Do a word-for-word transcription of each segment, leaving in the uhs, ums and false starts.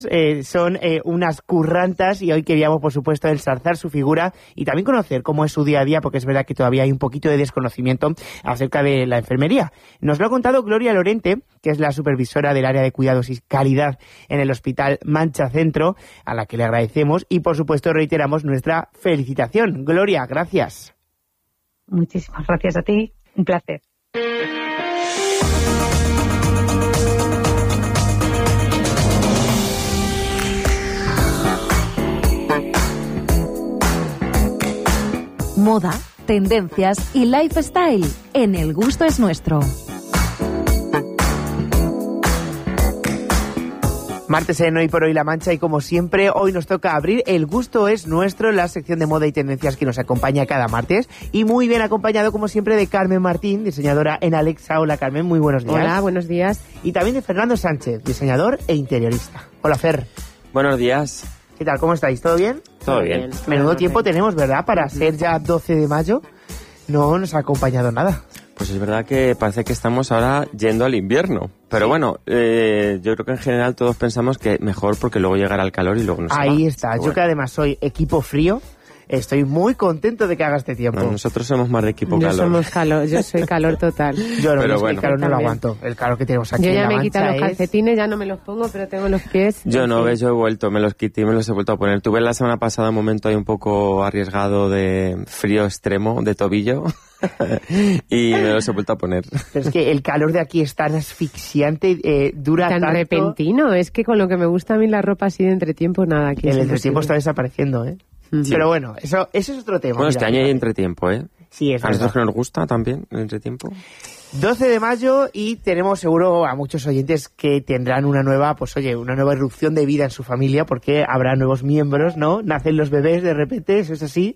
Eh, son eh, unas currantas y hoy queríamos, por supuesto, ensalzar su figura y también conocer cómo es su día a día, porque es verdad que todavía hay un poquito de desconocimiento acerca de la enfermería. Nos lo ha contado Gloria Lorente, que es la supervisora del área de cuidados y calidad en el Hospital Mancha Centro, a la que le agradecemos y, por supuesto, reiteramos nuestra felicitación. Gloria, gracias. Muchísimas gracias a ti, un placer. Moda, tendencias y lifestyle. En El Gusto es Nuestro. Martes en Hoy por Hoy La Mancha y como siempre hoy nos toca abrir El Gusto es Nuestro, la sección de moda y tendencias que nos acompaña cada martes y muy bien acompañado como siempre de Carmen Martín, diseñadora en Alexa. Hola Carmen, muy buenos días. Hola, buenos días. Y también de Fernando Sánchez, diseñador e interiorista. Hola Fer. Buenos días. ¿Qué tal? ¿Cómo estáis? ¿Todo bien? Todo bien. Menudo tiempo tenemos, ¿verdad? Para ser ya doce de mayo no nos ha acompañado nada. Pues es verdad que parece que estamos ahora yendo al invierno. Pero sí. bueno, eh, yo creo que en general todos pensamos que mejor porque luego llegará el calor y luego nos Ahí va. está. Pero yo bueno. que además soy equipo frío, estoy muy contento de que haga este tiempo. No, nosotros somos más de equipo Yo calor. somos calor, yo soy calor total. Yo no, Pero yo bueno. el calor no lo También. aguanto. El calor que tenemos aquí Yo en ya La me he Mancha quitado los es- calcetines, ya no me los pongo, pero tengo los pies. Yo no, Sí. ves, yo he vuelto, me los quité y me los he vuelto a poner. Tuve la semana pasada un momento ahí un poco arriesgado de frío extremo, de tobillo, y me los he vuelto a poner. Pero es que el calor de aquí es tan asfixiante, eh, dura Tan tanto. repentino, es que con lo que me gusta a mí la ropa así de entretiempo, nada. Aquí El es entretiempo está imposible. desapareciendo, ¿eh? Sí. Pero bueno, eso, eso es otro tema. Bueno, mira, este año hay fíjate. entretiempo, ¿eh? Sí, es A nosotros verdad. que nos gusta también el entretiempo. doce de mayo y tenemos seguro a muchos oyentes que tendrán una nueva, pues oye, una nueva irrupción de vida en su familia porque habrá nuevos miembros, ¿no? Nacen los bebés de repente, eso es así.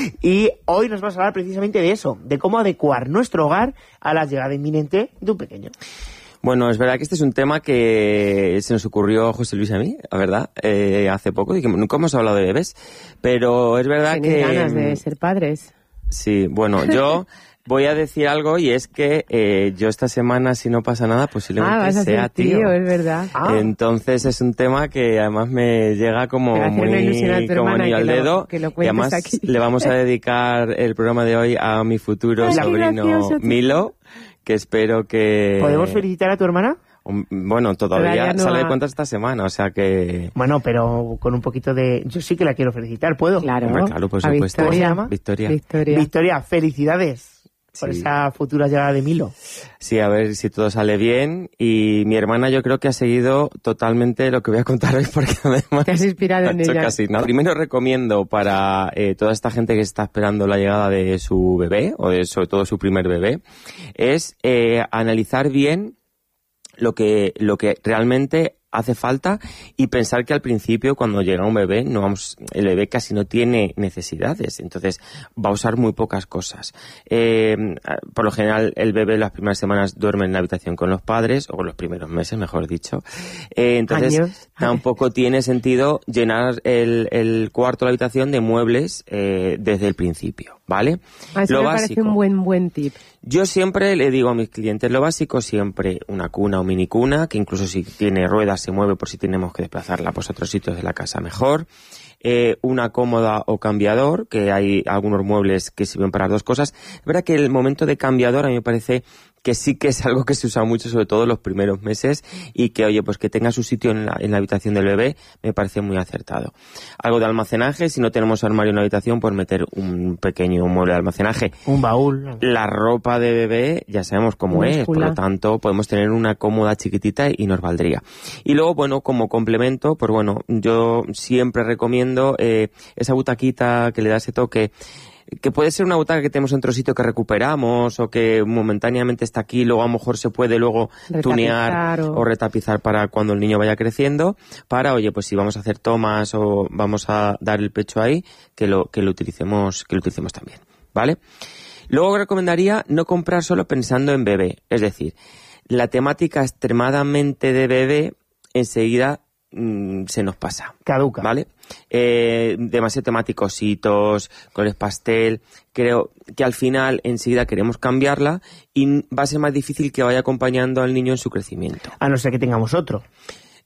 Y hoy nos vas a hablar precisamente de eso, de cómo adecuar nuestro hogar a la llegada inminente de un pequeño. Bueno, es verdad que este es un tema que se nos ocurrió a José Luis y a mí, la verdad, eh, hace poco, y que nunca hemos hablado de bebés, pero es verdad Tenéis que... ganas de ser padres. Sí, bueno, yo voy a decir algo y es que eh, yo esta semana, si no pasa nada, posiblemente Ah, vas a sea ser tío, tío. es verdad. Ah. Entonces es un tema que además me llega como Pero hace una ilusión a muy tu como hermana anillo que al lo- dedo, que lo y cuentes además aquí. le vamos a dedicar el programa de hoy a mi futuro Ay, qué sobrino gracioso, tío. Milo, que espero que... ¿Podemos felicitar a tu hermana? Um, Bueno, todavía Todavía no sale de ha- cuentas esta semana, o sea que... Bueno, pero con un poquito de... Yo sí que la quiero felicitar, ¿puedo? Claro, Hombre, claro, por a supuesto. ¿Cómo se Victoria. llama? Victoria. Victoria. Victoria, felicidades por Sí. esa futura llegada de Milo. Sí, a ver si todo sale bien. Y mi hermana yo creo que ha seguido totalmente lo que voy a contar hoy porque además Te has inspirado no ha en hecho ella. casi nada. Primero recomiendo para eh, toda esta gente que está esperando la llegada de su bebé, o de sobre todo su primer bebé, es eh, analizar bien lo que, lo que realmente hace falta y pensar que al principio cuando llega un bebé no vamos, el bebé casi no tiene necesidades, entonces va a usar muy pocas cosas. Eh, por lo general el bebé las primeras semanas duerme en la habitación con los padres, o los primeros meses mejor dicho. Eh, entonces Años. tampoco tiene sentido llenar el, el cuarto, la habitación de muebles eh, desde el principio, ¿vale? Ah, eso Lo me parece básico. un buen, buen tip. Yo siempre le digo a mis clientes, lo básico siempre una cuna o minicuna, que incluso si tiene ruedas se mueve por si tenemos que desplazarla pues a otros sitios de la casa mejor. Eh, una cómoda o cambiador, que hay algunos muebles que sirven para las dos cosas. Es verdad que el momento de cambiador a mí me parece que sí que es algo que se usa mucho, sobre todo los primeros meses, y que, oye, pues que tenga su sitio en la, en la habitación del bebé, me parece muy acertado. Algo de almacenaje, si no tenemos armario en la habitación, pues meter un pequeño mueble de almacenaje. Un baúl. La ropa de bebé ya sabemos cómo es, por Minúscula. lo tanto podemos tener una cómoda chiquitita y nos valdría. Y luego, bueno, como complemento, pues bueno, yo siempre recomiendo eh, esa butaquita que le da ese toque, que puede ser una butaca que tenemos en otro sitio que recuperamos o que momentáneamente está aquí, luego a lo mejor se puede luego Retapizar tunear o- o retapizar para cuando el niño vaya creciendo, para, oye, pues si vamos a hacer tomas o vamos a dar el pecho ahí, que lo, que lo utilicemos, que lo utilicemos también, ¿vale? Luego recomendaría no comprar solo pensando en bebé, es decir, la temática extremadamente de bebé enseguida mmm, se nos pasa. Caduca. ¿Vale? Eh, demasiado tematicositos, colores pastel. Creo que al final enseguida queremos cambiarla y va a ser más difícil que vaya acompañando al niño en su crecimiento. A no ser que tengamos otro.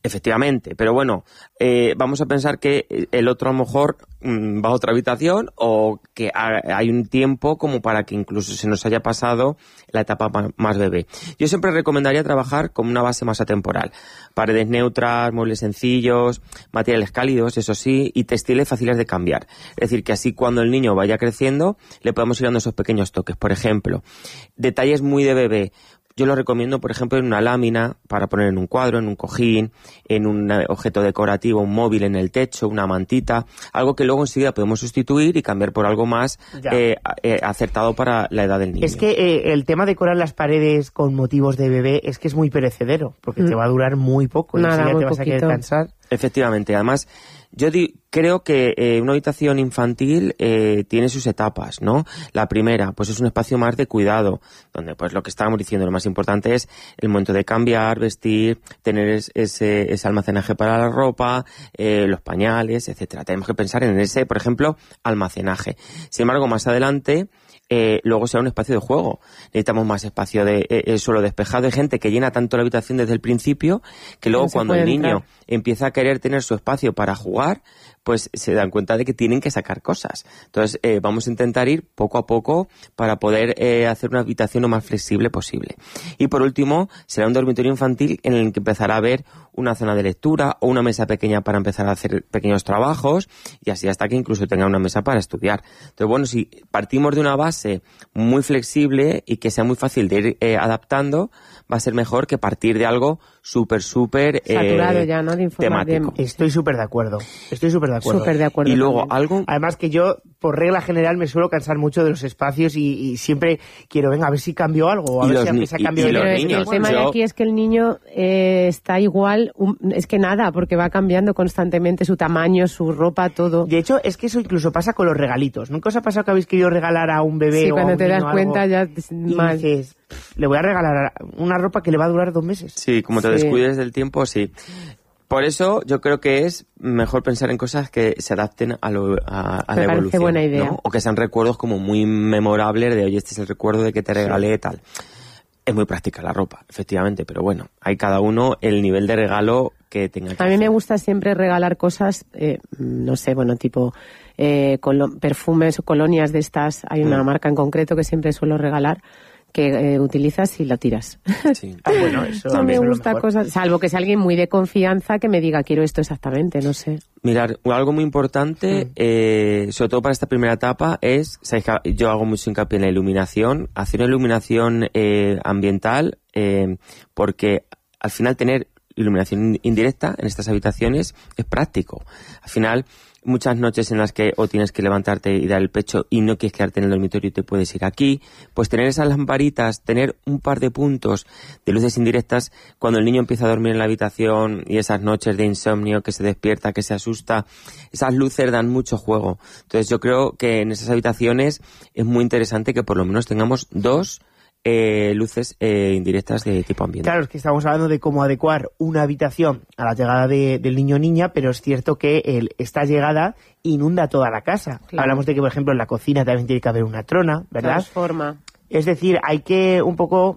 Efectivamente, pero bueno, eh, vamos a pensar que el otro a lo mejor mmm, va a otra habitación o que ha, hay un tiempo como para que incluso se nos haya pasado la etapa más bebé. Yo siempre recomendaría trabajar con una base más atemporal. Paredes neutras, muebles sencillos, materiales cálidos, eso sí, y textiles fáciles de cambiar. Es decir, que así cuando el niño vaya creciendo, le podemos ir dando esos pequeños toques. Por ejemplo, detalles muy de bebé. Yo lo recomiendo, por ejemplo, en una lámina para poner en un cuadro, en un cojín, en un objeto decorativo, un móvil en el techo, una mantita, algo que luego enseguida podemos sustituir y cambiar por algo más eh, eh, acertado para la edad del niño. Es que eh, el tema de decorar las paredes con motivos de bebé es que es muy perecedero, porque mm. te va a durar muy poco y Nada, ya muy te vas poquito. a querer cansar. Efectivamente, además, yo di, creo que eh, una habitación infantil eh, tiene sus etapas, ¿no? La primera, pues es un espacio más de cuidado, donde pues lo que estábamos diciendo, lo más importante es el momento de cambiar, vestir, tener es, ese, ese almacenaje para la ropa, eh, los pañales, etcétera. Tenemos que pensar en ese, por ejemplo, almacenaje. Sin embargo, más adelante, Eh, luego será un espacio de juego. Necesitamos más espacio de eh, suelo despejado. Hay gente que llena tanto la habitación desde el principio que luego no cuando el niño entrar. empieza a querer tener su espacio para jugar, pues se dan cuenta de que tienen que sacar cosas. Entonces eh, vamos a intentar ir poco a poco para poder eh, hacer una habitación lo más flexible posible. Y por último, será un dormitorio infantil en el que empezará a haber una zona de lectura o una mesa pequeña para empezar a hacer pequeños trabajos y así hasta que incluso tenga una mesa para estudiar. Entonces, bueno, si partimos de una base muy flexible y que sea muy fácil de ir eh, adaptando, va a ser mejor que partir de algo súper, súper eh, saturado ya, ¿no? De temático. de... Estoy súper de acuerdo. Estoy súper de acuerdo. Súper de acuerdo. Y luego también. algo... Además que yo, por regla general, me suelo cansar mucho de los espacios y, y siempre quiero, venga, a ver si cambio algo, o a Y ver los si aunque ni- sea y- cambio y de los Pero es que niños, el tema yo- de aquí es que el niño eh, está igual, um, es que nada, porque va cambiando constantemente su tamaño, su ropa, todo. De hecho, es que eso incluso pasa con los regalitos. ¿Nunca os ha pasado que habéis querido regalar a un bebé Sí, o a cuando un te niño das algo cuenta ya es y mal. dices, "Pff, le voy a regalar una ropa que le va a durar dos meses"? Sí, como te Sí. descuides del tiempo, sí. Por eso yo creo que es mejor pensar en cosas que se adapten a, lo, a, a Me la parece evolución. buena idea. ¿no? O que sean recuerdos como muy memorables de, oye, este es el recuerdo de que te regalé tal. Es muy práctica la ropa, efectivamente, pero bueno, hay cada uno el nivel de regalo que tenga que A mí me hacer. gusta siempre regalar cosas, eh, no sé, bueno, tipo eh, colo- perfumes o colonias de estas. Hay una Mm. marca en concreto que siempre suelo regalar que eh, utilizas y lo tiras. Sí. Ah, bueno, eso No me también es lo gusta mejor. cosas, salvo que sea alguien muy de confianza que me diga quiero esto exactamente, no sé. Mirar, algo muy importante, Mm. eh, sobre todo para esta primera etapa, es, sabéis que yo hago mucho hincapié en la iluminación, hacer una iluminación eh, ambiental, eh, porque al final tener iluminación indirecta en estas habitaciones es práctico. Al final, muchas noches en las que o tienes que levantarte y dar el pecho y no quieres quedarte en el dormitorio y te puedes ir aquí, pues tener esas lamparitas, tener un par de puntos de luces indirectas cuando el niño empieza a dormir en la habitación y esas noches de insomnio que se despierta, que se asusta, esas luces dan mucho juego. Entonces yo creo que en esas habitaciones es muy interesante que por lo menos tengamos dos Eh, luces eh, indirectas de tipo ambiente. Claro, es que estamos hablando de cómo adecuar una habitación a la llegada de- del niño o niña, pero es cierto que el- esta llegada inunda toda la casa. Claro. Hablamos de que, por ejemplo, en la cocina también tiene que haber una trona, ¿verdad? Transforma. Es decir, hay que un poco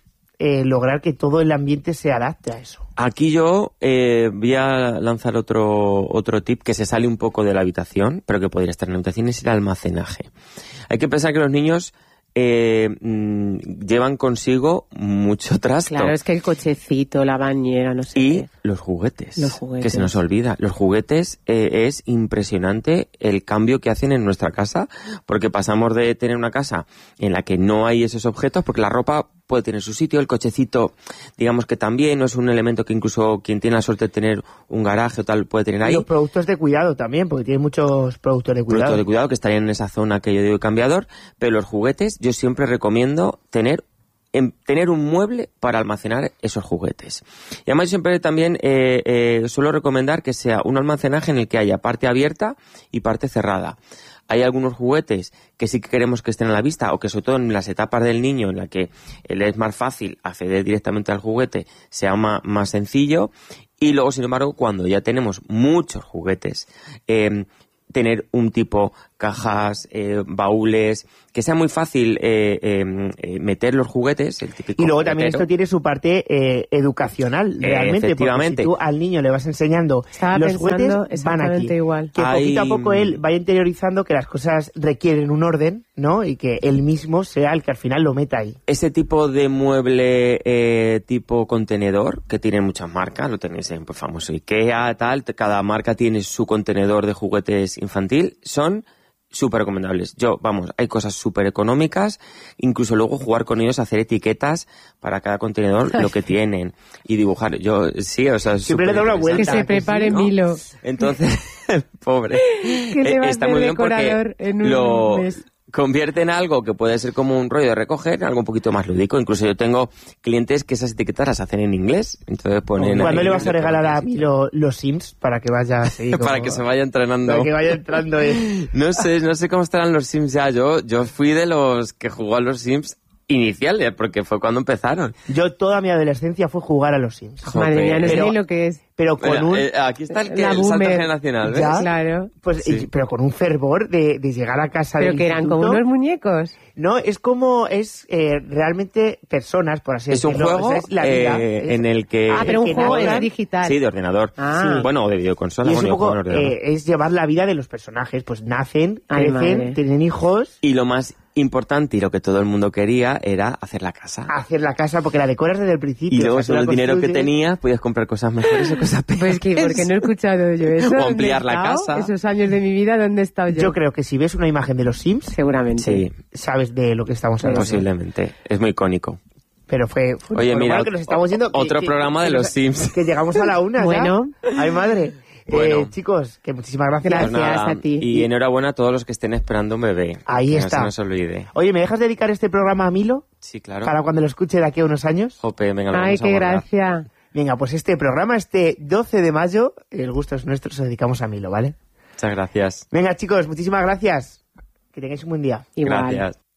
eh, lograr que todo el ambiente se adapte a eso. Aquí yo eh, voy a lanzar otro otro tip que se sale un poco de la habitación, pero que podría estar en la habitación, es el almacenaje. Hay que pensar que los niños eh, mm, llevan consigo mucho trasto. Claro, es que el cochecito, la bañera, no sé Y qué. los juguetes, Los juguetes. que se nos olvida. Los juguetes eh, es impresionante el cambio que hacen en nuestra casa, porque pasamos de tener una casa en la que no hay esos objetos, porque la ropa puede tener su sitio, el cochecito, digamos que también, no es un elemento que incluso quien tiene la suerte de tener un garaje o tal puede tener Y ahí. los productos de cuidado también, porque tiene muchos productos de cuidado. Productos de cuidado que estarían en esa zona que yo digo cambiador, pero los juguetes yo siempre recomiendo tener en tener un mueble para almacenar esos juguetes. Y además yo siempre también eh, eh, suelo recomendar que sea un almacenaje en el que haya parte abierta y parte cerrada. Hay algunos juguetes que sí que queremos que estén a la vista, o que sobre todo en las etapas del niño en la que le es más fácil acceder directamente al juguete, sea más, más sencillo. Y luego, sin embargo, cuando ya tenemos muchos juguetes, eh, tener un tipo cajas, eh, baúles, que sea muy fácil eh, eh, eh, meter los juguetes, el típico Y luego también juguetero. esto tiene su parte eh, educacional, realmente, efectivamente. porque si tú al niño le vas enseñando Estaba los pensando juguetes van aquí. exactamente igual. Que Hay- poquito a poco él vaya interiorizando que las cosas requieren un orden, ¿no? Y que él mismo sea el que al final lo meta ahí. Ese tipo de mueble eh, tipo contenedor, que tiene muchas marcas, lo tenéis en pues, famoso IKEA, tal, cada marca tiene su contenedor de juguetes infantil, son súper recomendables. Yo, vamos, hay cosas súper económicas, incluso luego jugar con ellos, hacer etiquetas para cada contenedor, lo que tienen, y dibujar. Yo, sí, o sea, es Siempre le da una superinteresante. Que vuelta. se prepare sí, ¿no? Milo. Entonces, pobre. Que le va a Está hacer muy bien porque decorador en un lo mes. convierte en algo que puede ser como un rollo de recoger, en algo un poquito más lúdico. Incluso yo tengo clientes que esas etiquetas las hacen en inglés, entonces ponen... ¿Cuándo ahí- le vas a regalar a mí lo- los Sims para que vaya así? Para como- que se vaya entrenando. Para que vaya entrando en... No sé, no sé cómo estarán los Sims ya. Yo, yo fui de los que jugó a los Sims iniciales, porque fue cuando empezaron. Yo toda mi adolescencia fue jugar a los Sims. Joder. Madre mía, no sé Pero- ni lo que es. Pero con Mira, un... eh, aquí está el, que, La el salto boomer. generacional, ¿ves? ¿Ya? Claro. Pues, Sí. y- pero con un fervor de, de llegar a casa Pero del que eran instituto. como unos muñecos. No, es como, es eh, realmente personas, por así Es un decirlo. juego O sea, es la vida. eh, Es- en el que... Ah, pero un que juego narran. es digital. Sí, de ordenador. Ah. Sí. Bueno, o de videoconsola. Y es bueno, un yo juego poco, en ordenador. eh, es llevar la vida de los personajes. Pues nacen, Ay, crecen, madre. tienen hijos, Y lo más importante y lo que todo el mundo quería era hacer la casa. hacer la casa porque la decoras desde el principio. Y luego, o sea, con tú el la dinero que construyes. tenías, podías comprar cosas mejores o cosas peores. Pues que porque no he escuchado yo eso. O ¿Dónde ampliar he la estado? casa. Esos años de mi vida, ¿dónde he estado yo? Yo creo que si ves una imagen de los Sims, Seguramente. Sí, sabes de lo que estamos hablando. posiblemente. Es muy icónico. Pero fue... fue Oye, bueno, mira, bueno, que nos estamos yendo... otro que- programa de que los nos- Sims. Que llegamos a la una ya. Bueno. Ay, madre. Bueno. Eh, chicos, que muchísimas gracias. Gracias. Pues nada, a ti. Y enhorabuena a todos los que estén esperando un bebé. Ahí Que está. No se nos olvide. Oye, ¿me dejas dedicar este programa a Milo? Sí, claro. Para cuando lo escuche de aquí a unos años. Jope, venga, lo Ay, vamos a qué guardar. gracia. Venga, pues este programa, este doce de mayo, el gusto es nuestro, se lo dedicamos a Milo, ¿vale? Muchas gracias. Venga, chicos, muchísimas gracias. Que tengáis un buen día. Igual. Gracias.